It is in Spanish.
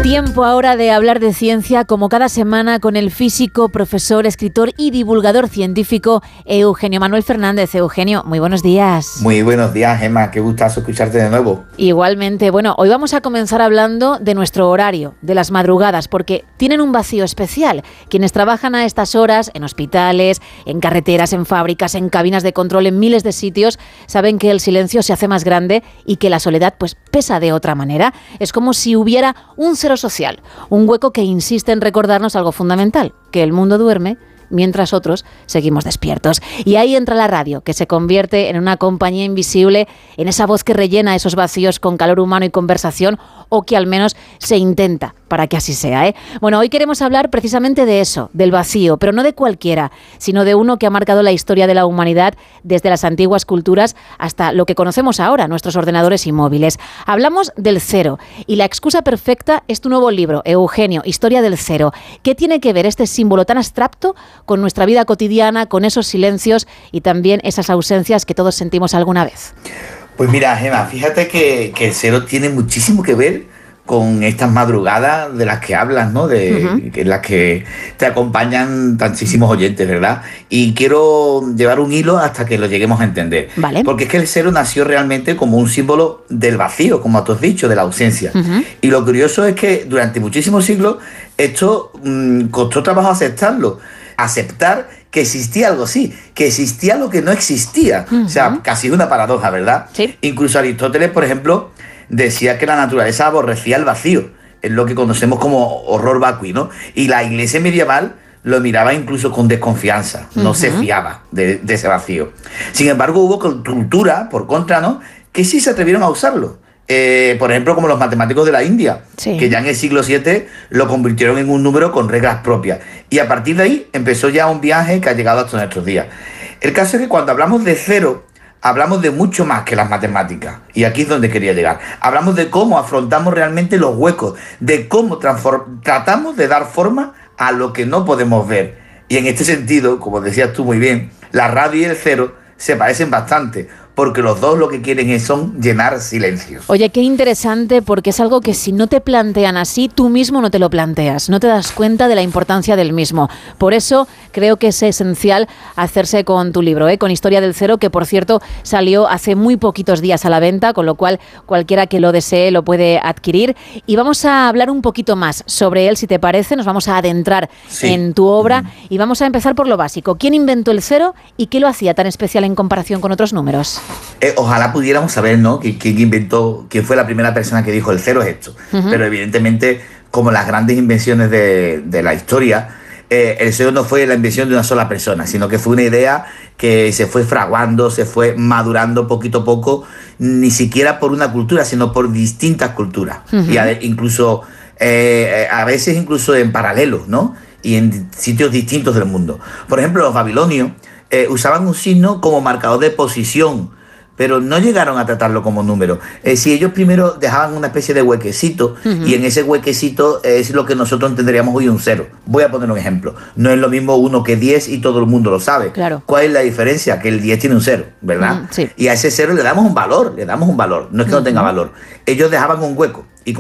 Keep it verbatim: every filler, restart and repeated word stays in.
Tiempo ahora de hablar de ciencia, como cada semana, con el físico, profesor, escritor y divulgador científico Eugenio Manuel Fernández. Eugenio, muy buenos días. Muy buenos días, Gemma. Qué gustazo escucharte de nuevo. Igualmente. Bueno, hoy vamos a comenzar hablando de nuestro horario, de las madrugadas, porque tienen un vacío especial. Quienes trabajan a estas horas, en hospitales, en carreteras, en fábricas, en cabinas de control, en miles de sitios, saben que el silencio se hace más grande y que la soledad pues pesa de otra manera. Es como si hubiera un cero social, un hueco que insiste en recordarnos algo fundamental, que el mundo duerme mientras otros seguimos despiertos. Y ahí entra la radio, que se convierte en una compañía invisible, en esa voz que rellena esos vacíos con calor humano y conversación, o que al menos se intenta para que así sea, ¿eh? Bueno, hoy queremos hablar precisamente de eso, del vacío, pero no de cualquiera, sino de uno que ha marcado la historia de la humanidad desde las antiguas culturas hasta lo que conocemos ahora, nuestros ordenadores y móviles. Hablamos del cero, y la excusa perfecta es tu nuevo libro, Eugenio, Historia del Cero. ¿Qué tiene que ver este símbolo tan abstracto con nuestra vida cotidiana, con esos silencios y también esas ausencias que todos sentimos alguna vez? Pues mira, Gemma, fíjate que, que el cero tiene muchísimo que ver con estas madrugadas de las que hablas, ¿no? De uh-huh. En las que te acompañan tantísimos oyentes, ¿verdad? Y quiero llevar un hilo hasta que lo lleguemos a entender. Vale. Porque es que el cero nació realmente como un símbolo del vacío, como tú has dicho, de la ausencia. Uh-huh. Y lo curioso es que durante muchísimos siglos esto mmm, costó trabajo aceptarlo. Aceptar que existía algo así, que existía lo que no existía. Uh-huh. O sea, casi una paradoja, ¿verdad? Sí. Incluso Aristóteles, por ejemplo, decía que la naturaleza aborrecía el vacío, es lo que conocemos como horror vacui, ¿no? Y la iglesia medieval lo miraba incluso con desconfianza, no uh-huh. se fiaba de, de ese vacío. Sin embargo, hubo cultura, por contra, ¿no?, que sí se atrevieron a usarlo. Eh, por ejemplo, como los matemáticos de la India, sí. que ya en el siglo siete lo convirtieron en un número con reglas propias. Y a partir de ahí empezó ya un viaje que ha llegado hasta nuestros días. El caso es que cuando hablamos de cero, hablamos de mucho más que las matemáticas. Y aquí es donde quería llegar. Hablamos de cómo afrontamos realmente los huecos, de cómo transform- tratamos de dar forma a lo que no podemos ver. Y en este sentido, como decías tú muy bien, la radio y el cero se parecen bastante, porque los dos lo que quieren es son llenar silencios. Oye, qué interesante, porque es algo que si no te plantean así, tú mismo no te lo planteas, no te das cuenta de la importancia del mismo. Por eso creo que es esencial hacerse con tu libro, ¿eh? Con Historia del Cero, que por cierto salió hace muy poquitos días a la venta, con lo cual cualquiera que lo desee lo puede adquirir. Y vamos a hablar un poquito más sobre él, si te parece, nos vamos a adentrar sí. en tu obra mm. y vamos a empezar por lo básico. ¿Quién inventó el cero y qué lo hacía tan especial en comparación con otros números? Eh, ojalá pudiéramos saber, ¿no?, quién inventó, quién fue la primera persona que dijo el cero es esto. Uh-huh. Pero evidentemente, como las grandes invenciones de, de la historia, eh, el cero no fue la invención de una sola persona, sino que fue una idea que se fue fraguando, se fue madurando poquito a poco, ni siquiera por una cultura, sino por distintas culturas. Uh-huh. Y a, incluso, eh, a veces incluso en paralelo, ¿no?, y en sitios distintos del mundo. Por ejemplo, los babilonios eh, usaban un signo como marcador de posición, pero no llegaron a tratarlo como número. Eh, si ellos primero dejaban una especie de huequecito, uh-huh. y en ese huequecito es lo que nosotros entenderíamos hoy un cero. Voy a poner un ejemplo. No es lo mismo uno que diez y todo el mundo lo sabe. Claro. ¿Cuál es la diferencia? Que el diez tiene un cero, ¿verdad? Uh-huh, sí. Y a ese cero le damos un valor, le damos un valor. No es que uh-huh. no tenga valor. Ellos dejaban un hueco. Y